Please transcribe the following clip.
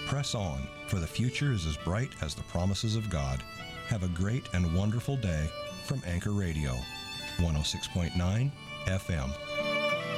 Press on, for the future is as bright as the promises of God. Have a great and wonderful day from Anchor Radio, 106.9 FM.